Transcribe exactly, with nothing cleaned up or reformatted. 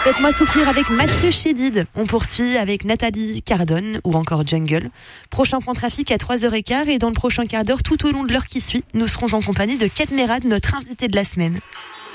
Faites-moi souffrir avec Mathieu Chédid. On poursuit avec Nathalie Cardone ou encore Jungle. Prochain point trafic à trois heures quinze et dans le prochain quart d'heure, tout au long de l'heure qui suit, nous serons en compagnie de Kate Merad, notre invitée de la semaine.